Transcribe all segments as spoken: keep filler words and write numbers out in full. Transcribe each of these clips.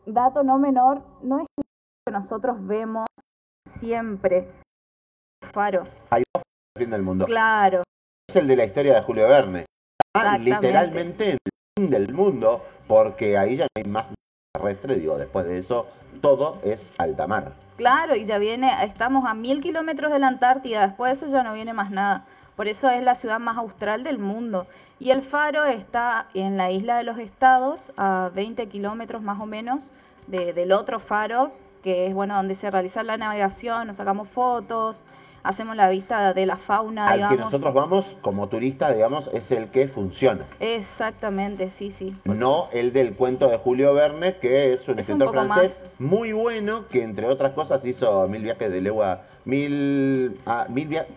dato no menor, no es que nosotros vemos siempre faros. Hay dos faros del fin del mundo. Claro. Es el de la historia de Julio Verne. Ah, Exactamente. literalmente el fin del mundo, porque ahí ya no hay más terrestre, digo, después de eso todo es alta mar. Claro, y ya viene, estamos a mil kilómetros de la Antártida, después de eso ya no viene más nada. Por eso es la ciudad más austral del mundo. Y el faro está en la isla de los Estados, a veinte kilómetros más o menos de, del otro faro, que es bueno donde se realiza la navegación, nos sacamos fotos, hacemos la vista de la fauna, Al digamos. que nosotros vamos como turistas, digamos, es el que funciona. Exactamente, sí, sí. No el del cuento de Julio Verne, que es un Es un escritor poco francés más. muy bueno, que entre otras cosas hizo mil viajes de legua, mil, ah, mil, via-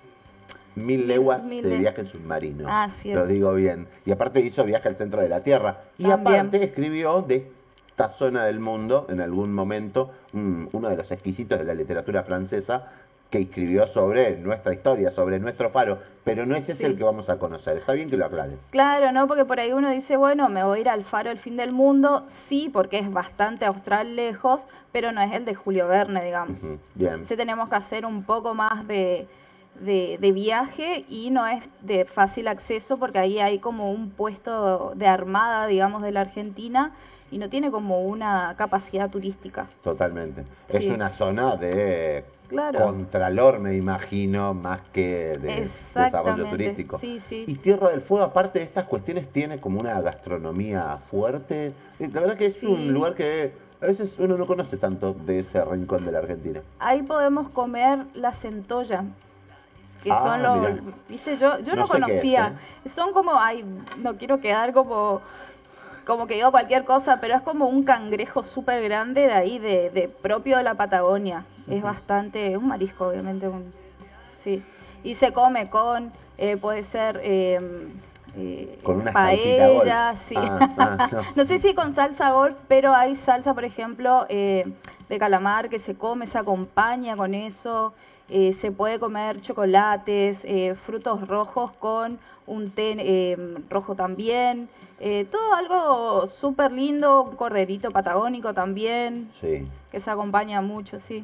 mil Mil- leguas mil de le- viaje submarino. Así es. Lo digo bien. Y aparte hizo viaje al centro de la Tierra. Y También. aparte escribió de esta zona del mundo, en algún momento, un- uno de los exquisitos de la literatura francesa, que escribió sobre nuestra historia, sobre nuestro faro, pero no es ese Sí. el que vamos a conocer. Está bien que lo aclares. Claro, ¿no? Porque por ahí uno dice, bueno, me voy a ir al faro del fin del mundo, sí, porque es bastante austral lejos, pero no es el de Julio Verne, digamos. Ujú, bien. Entonces tenemos que hacer un poco más de, de, de viaje y no es de fácil acceso porque ahí hay como un puesto de armada, digamos, de la Argentina y no tiene como una capacidad turística. Totalmente. Es Sí. una zona de Claro. contralor, me imagino, más que de desarrollo Exactamente, turístico. sí, sí. Y Tierra del Fuego, aparte de estas cuestiones, tiene como una gastronomía fuerte. Y la verdad que es Sí. un lugar que a veces uno no conoce tanto de ese rincón de la Argentina. Ahí podemos comer la centolla, que Ah, son los, mirá. viste, yo, yo No no, sé qué es, conocía, ¿eh? son como, ay, no quiero quedar como, como que digo cualquier cosa, pero es como un cangrejo súper grande de ahí, de, de propio de la Patagonia, es bastante, es un marisco obviamente, un- sí, y se come con, eh, puede ser... Eh, eh, Con una salsita paella, golf. sí. Ah, ah, no. No sé si con salsa golf, pero hay salsa, por ejemplo, eh, de calamar que se come, se acompaña con eso. Eh, se puede comer chocolates, eh, frutos rojos con un té eh, rojo también. Eh, todo algo súper lindo, un corderito patagónico también, Sí. que se acompaña mucho, sí.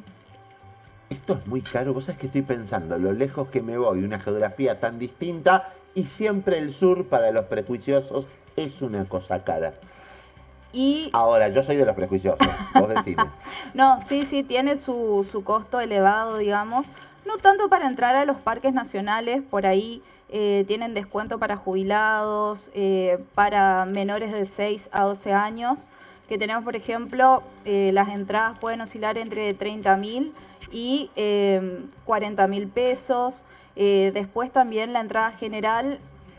Esto es muy caro. Vos sabés que estoy pensando lo lejos que me voy, una geografía tan distinta, y siempre el sur para los prejuiciosos es una cosa cara. Y Ahora, yo soy de los prejuiciosos, vos decime. no, sí, sí, tiene su, su costo elevado, digamos. No tanto para entrar a los parques nacionales, por ahí eh, tienen descuento para jubilados, eh, para menores de seis a doce años, que tenemos, por ejemplo, eh, las entradas pueden oscilar entre treinta mil y eh, cuarenta mil pesos. Eh, después también la entrada general,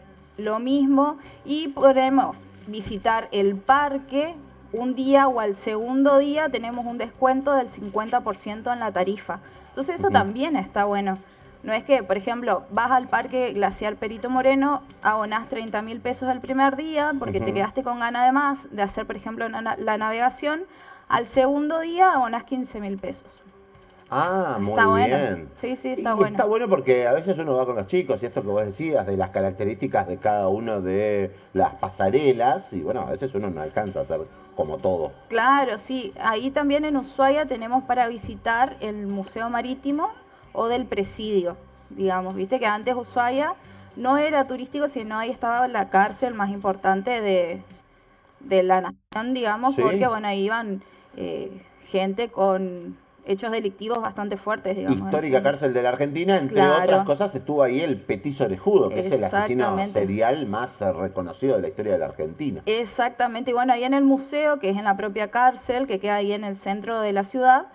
lo mismo, y podemos visitar el parque un día o al segundo día tenemos un descuento del cincuenta por ciento en la tarifa. Entonces eso Ujú. también está bueno. No es que, por ejemplo, vas al Parque Glaciar Perito Moreno, abonás treinta mil pesos el primer día porque te Ujú. quedaste con ganas de más de hacer, por ejemplo, na- la navegación. Al segundo día abonás quince mil pesos. Ah, muy Está bueno. bien. Sí, sí, Y está bueno. está bueno porque a veces uno va con los chicos y esto que vos decías de las características de cada uno de las pasarelas y bueno, a veces uno no alcanza a hacer como todo. Claro, sí. Ahí también en Ushuaia tenemos para visitar el Museo Marítimo o del Presidio, digamos. Viste que antes Ushuaia no era turístico, sino ahí estaba la cárcel más importante de, de la nación, digamos, Sí. porque bueno, ahí iban eh, gente con hechos delictivos bastante fuertes, digamos. en Histórica su- cárcel de la Argentina, entre Claro. otras cosas estuvo ahí el Petit Orejudo, que es el asesino Exactamente. serial más eh, reconocido de la historia de la Argentina. Exactamente, y bueno, ahí en el museo, que es en la propia cárcel, que queda ahí en el centro de la ciudad,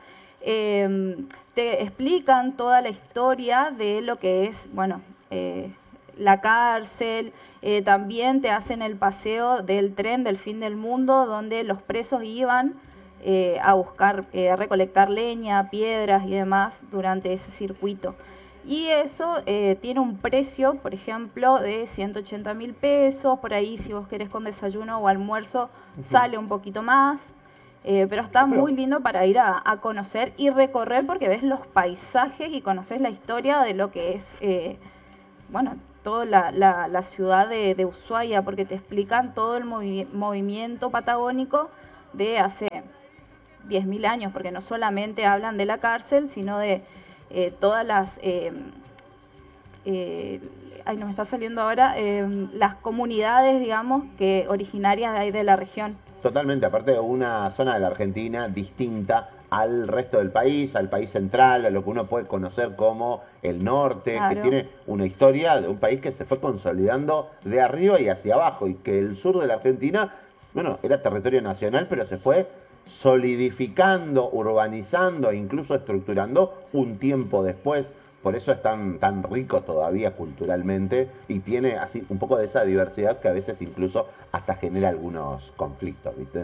eh, te explican toda la historia de lo que es, bueno, eh, la cárcel, eh, también te hacen el paseo del tren del fin del mundo, donde los presos iban eh, a buscar, eh, a recolectar leña, piedras y demás durante ese circuito. Y eso eh, tiene un precio, por ejemplo, de ciento ochenta mil pesos, por ahí si vos querés con desayuno o almuerzo sale un poquito más, eh, pero está Pero- muy lindo para ir a, a conocer y recorrer porque ves los paisajes y conoces la historia de lo que es, eh, bueno, toda la, la, la ciudad de, de Ushuaia, porque te explican todo el movi- movimiento patagónico de hace diez mil años, porque no solamente hablan de la cárcel, sino de eh, todas las... Eh, eh, ay, no me está saliendo ahora, eh, las comunidades, digamos, que originarias de ahí de la región. Totalmente, aparte de una zona de la Argentina distinta al resto del país, al país central, a lo que uno puede conocer como el norte, Claro. que tiene una historia de un país que se fue consolidando de arriba y hacia abajo, y que el sur de la Argentina, bueno, era territorio nacional, pero se fue solidificando, urbanizando e incluso estructurando un tiempo después. Por eso es tan, tan rico todavía culturalmente y tiene así un poco de esa diversidad que a veces incluso hasta genera algunos conflictos, ¿viste?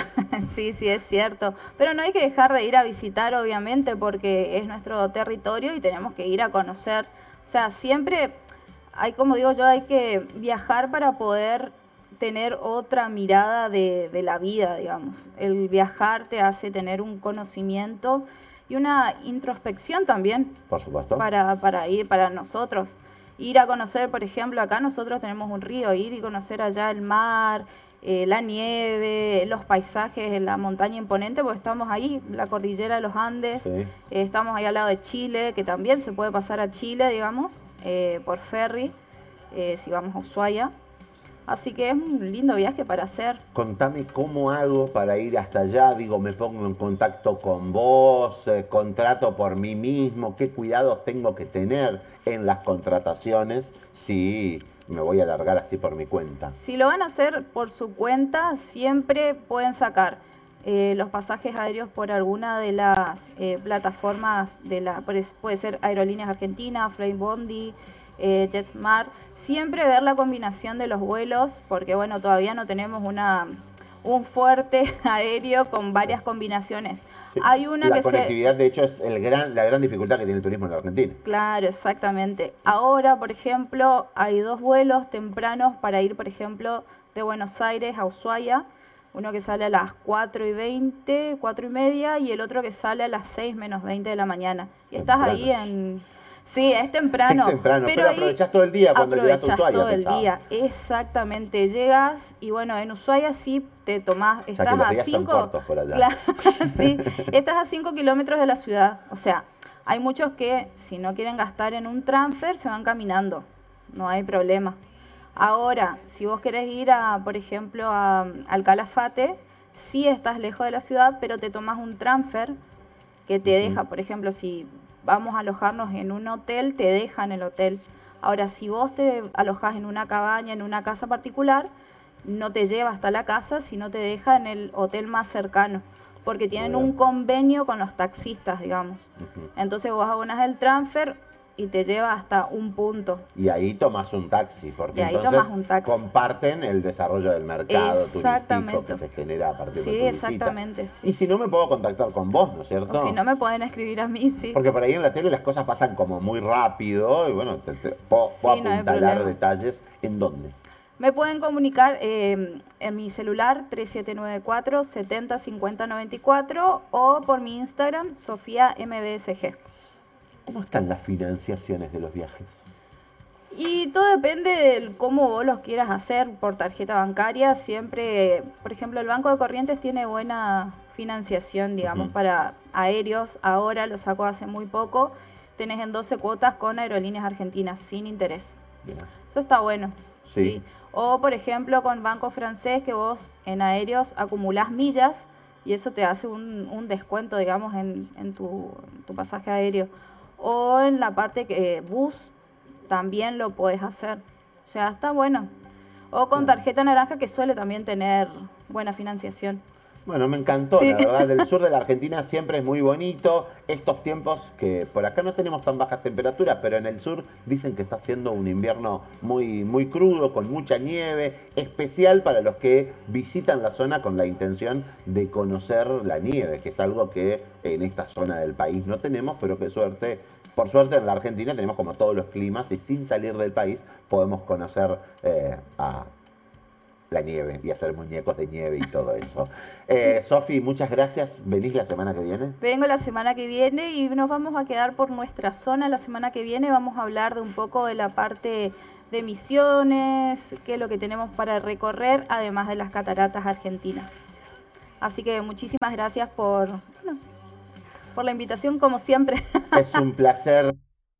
Sí, sí, es cierto. Pero no hay que dejar de ir a visitar, obviamente, porque es nuestro territorio y tenemos que ir a conocer. O sea, siempre hay, como digo yo, hay que viajar para poder tener otra mirada de, de la vida, digamos. El viajar te hace tener un conocimiento y una introspección también. Por supuesto. Para, para ir, para nosotros. Ir a conocer, por ejemplo, acá nosotros tenemos un río, ir y conocer allá el mar, eh, la nieve, los paisajes, la montaña imponente, porque estamos ahí, la cordillera de los Andes, Sí. eh, estamos ahí al lado de Chile, que también se puede pasar a Chile, digamos, eh, por ferry, eh, si vamos a Ushuaia. Así que es un lindo viaje para hacer. Contame cómo hago para ir hasta allá, digo, me pongo en contacto con vos, eh, contrato por mí mismo, qué cuidados tengo que tener en las contrataciones si me voy a largar así por mi cuenta. Si lo van a hacer por su cuenta, siempre pueden sacar eh, los pasajes aéreos por alguna de las eh, plataformas, de la puede ser Aerolíneas Argentinas, Flybondi, eh, JetSmart. Siempre ver la combinación de los vuelos, porque bueno, todavía no tenemos una un fuerte aéreo con varias combinaciones. Sí. Hay una la que conectividad, se... de hecho, es el gran, la gran dificultad que tiene el turismo en la Argentina. Claro, exactamente. Ahora, por ejemplo, hay dos vuelos tempranos para ir, por ejemplo, de Buenos Aires a Ushuaia. Uno que sale a las cuatro y veinte, cuatro y media, y el otro que sale a las seis menos veinte de la mañana. Y estás Temprano. ahí en... Sí, es temprano. Es temprano, pero, pero aprovechás todo el día cuando llegas a Ushuaia. todo el pensaba. día, exactamente. Llegas y bueno, en Ushuaia sí te tomás, Ya estás que los a días son cinco, cortos por allá. Claro, sí, estás a cinco kilómetros de la ciudad. O sea, hay muchos que si no quieren gastar en un transfer se van caminando, no hay problema. Ahora, si vos querés ir a, por ejemplo, a, al Calafate, sí estás lejos de la ciudad, pero te tomás un transfer que te deja, por ejemplo, si vamos a alojarnos en un hotel, te dejan el hotel. Ahora, si vos te alojás en una cabaña, en una casa particular, no te lleva hasta la casa, sino te deja en el hotel más cercano, porque tienen un convenio con los taxistas, digamos. Ujú. Entonces vos abonás el transfer y te lleva hasta un punto. Y ahí tomas un taxi, porque Y ahí entonces tomás un taxi. comparten el desarrollo del mercado turístico Exactamente. que se genera a partir Sí, de tu visita. exactamente, sí. Y si no, me puedo contactar con vos, ¿no es cierto? O si no, me pueden escribir a mí, sí. Porque por ahí en la tele las cosas pasan como muy rápido y bueno, te, te- puedo, puedo Sí, no hay apuntalar problema. detalles. ¿En dónde? Me pueden comunicar eh, en mi celular tres siete nueve cuatro, siete cero cinco cero nueve cuatro o por mi Instagram, Sofía M B S G. ¿Cómo están las financiaciones de los viajes? Y todo depende de cómo vos los quieras hacer por tarjeta bancaria. Siempre, por ejemplo, el Banco de Corrientes tiene buena financiación, digamos, Ujú. para aéreos. Ahora lo sacó hace muy poco. Tenés en doce cuotas con Aerolíneas Argentinas, sin interés. Bien. Eso está bueno. Sí. Sí. O, por ejemplo, con Banco Francés, que vos en aéreos acumulás millas y eso te hace un, un descuento, digamos, en, en tu, tu pasaje aéreo. O en la parte que bus también lo puedes hacer. O sea, está bueno. O con Claro. tarjeta naranja, que suele también tener buena financiación. Bueno, me encantó, Sí. la verdad, el sur de la Argentina siempre es muy bonito. Estos tiempos que por acá no tenemos tan bajas temperaturas, pero en el sur dicen que está haciendo un invierno muy, muy crudo, con mucha nieve, especial para los que visitan la zona con la intención de conocer la nieve, que es algo que en esta zona del país no tenemos, pero que suerte, por suerte en la Argentina tenemos como todos los climas y sin salir del país podemos conocer eh, a la nieve y hacer muñecos de nieve y todo eso. Eh, Sofi, muchas gracias. ¿Venís la semana que viene? Vengo la semana que viene y nos vamos a quedar por nuestra zona. La semana que viene vamos a hablar de un poco de la parte de Misiones, qué es lo que tenemos para recorrer, además de las cataratas argentinas. Así que muchísimas gracias por, bueno, por la invitación, como siempre. Es un placer.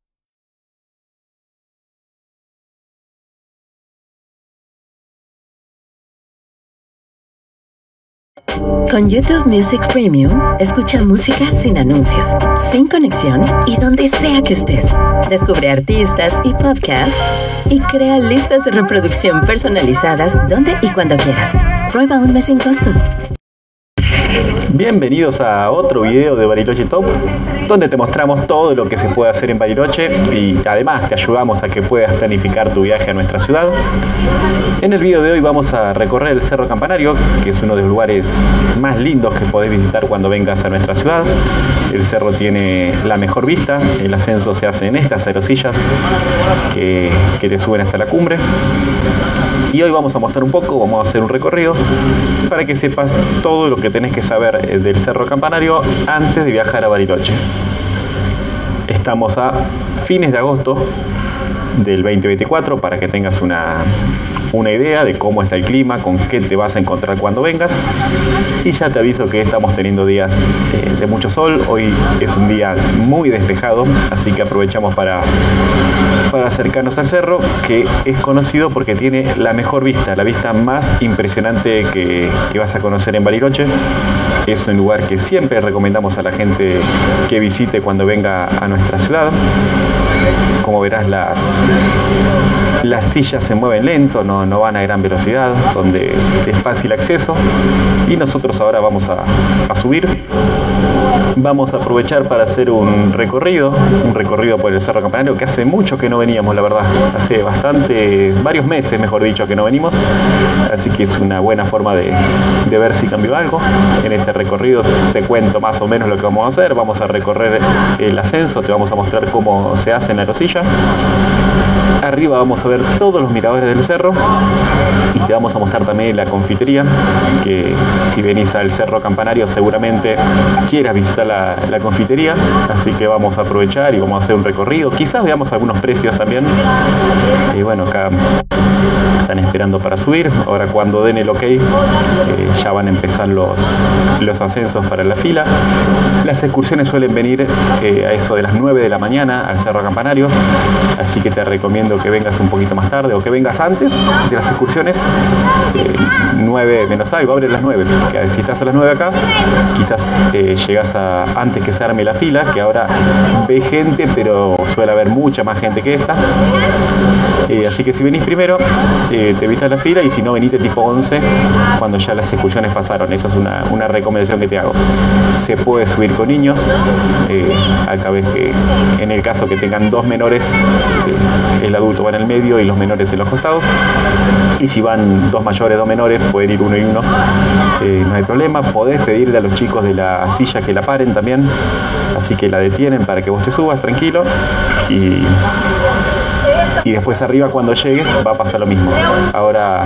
Con YouTube Music Premium, escucha música sin anuncios, sin conexión y donde sea que estés. Descubre artistas y podcasts y crea listas de reproducción personalizadas donde y cuando quieras. Prueba un mes sin costo. Bienvenidos a otro video de Bariloche Top, donde te mostramos todo lo que se puede hacer en Bariloche y además te ayudamos a que puedas planificar tu viaje a nuestra ciudad. En el video de hoy vamos a recorrer el Cerro Campanario, que es uno de los lugares más lindos que podés visitar cuando vengas a nuestra ciudad. El cerro tiene la mejor vista, el ascenso se hace en estas aerosillas que, que te suben hasta la cumbre. Y hoy vamos a mostrar un poco, vamos a hacer un recorrido para que sepas todo lo que tenés que saber del Cerro Campanario antes de viajar a Bariloche. Estamos a fines de agosto del veinte veinticuatro para que tengas una, una idea de cómo está el clima, con qué te vas a encontrar cuando vengas. Y ya te aviso que estamos teniendo días eh, de mucho sol. Hoy es un día muy despejado, así que aprovechamos para, para acercarnos al cerro, que es conocido porque tiene la mejor vista, la vista más impresionante que, que vas a conocer en Bariloche. Es un lugar que siempre recomendamos a la gente que visite cuando venga a nuestra ciudad. Como verás, las, las sillas se mueven lento, no, no van a gran velocidad, son de, de fácil acceso. Y nosotros ahora vamos a, a subir. Vamos a aprovechar para hacer un recorrido, un recorrido por el Cerro Campanario, que hace mucho que no veníamos, la verdad. Hace bastante, varios meses, mejor dicho, que no venimos. Así que es una buena forma de, de ver si cambió algo. En este recorrido te cuento más o menos lo que vamos a hacer. Vamos a recorrer el ascenso, te vamos a mostrar cómo se hace en la Rosilla. Arriba vamos a ver todos los miradores del cerro y te vamos a mostrar también la confitería, que si venís al Cerro Campanario seguramente quieras visitar la, la confitería, así que vamos a aprovechar y vamos a hacer un recorrido. Quizás veamos algunos precios también. Y bueno, acá están esperando para subir. Ahora cuando den el ok eh, ya van a empezar los, los ascensos para la fila. Las excursiones suelen venir eh, a eso de las nueve de la mañana al Cerro Campanario, así que te recomiendo que vengas un poquito más tarde o que vengas antes de las excursiones. eh, nueve menos algo, abre a las nueve, que si estás a las nueve acá quizás eh, llegas a, antes que se arme la fila, que ahora ve gente pero suele haber mucha más gente que esta. Eh, así que si venís primero eh, te evitas la fila, y si no, venite tipo once cuando ya las excursiones pasaron. Esa es una, una recomendación que te hago. Se puede subir con niños, eh, acá ves que en el caso que tengan dos menores, eh, el adulto va en el medio y los menores en los costados, y si van dos mayores, dos menores, pueden ir uno y uno, eh, no hay problema. Podés pedirle a los chicos de la silla que la paren también, así que la detienen para que vos te subas tranquilo, y y después arriba cuando llegues va a pasar lo mismo. Ahora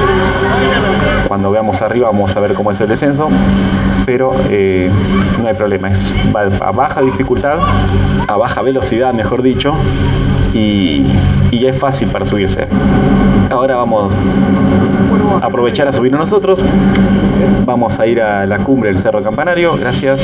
cuando veamos arriba vamos a ver cómo es el descenso, pero eh, no hay problema, es a baja dificultad, a baja velocidad mejor dicho, y, y es fácil para subirse. Ahora vamos a aprovechar a subirnos nosotros. Vamos a ir a la cumbre del Cerro Campanario, gracias.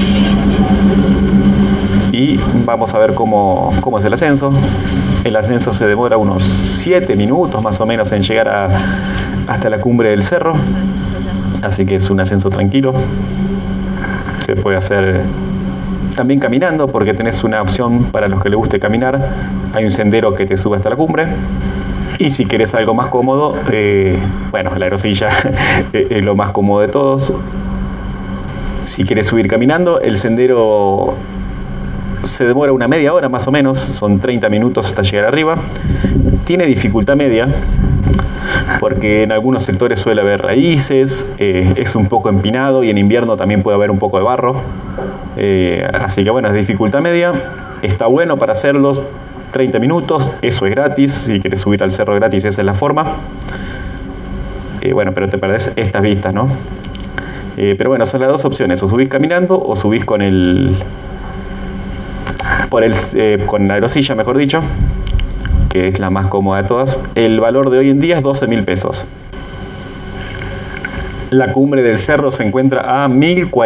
Y vamos a ver cómo, cómo es el ascenso. El ascenso se demora unos siete minutos más o menos en llegar a, hasta la cumbre del cerro. Así que es un ascenso tranquilo. Se puede hacer también caminando, porque tenés una opción para los que les guste caminar. Hay un sendero que te sube hasta la cumbre. Y si querés algo más cómodo, eh, bueno, la aerosilla es lo más cómodo de todos. Si querés subir caminando, el sendero se demora una media hora más o menos, son treinta minutos hasta llegar arriba. Tiene dificultad media, porque en algunos sectores suele haber raíces, eh, es un poco empinado y en invierno también puede haber un poco de barro. Eh, así que bueno, es dificultad media, está bueno para hacerlos treinta minutos, eso es gratis, si quieres subir al cerro gratis esa es la forma. Eh, bueno, pero te perdés estas vistas, ¿no? Eh, pero bueno, son las dos opciones, o subís caminando o subís con el... por el eh, con la aerosilla, mejor dicho, que es la más cómoda de todas. El valor de hoy en día es doce mil pesos. La cumbre del cerro se encuentra a mil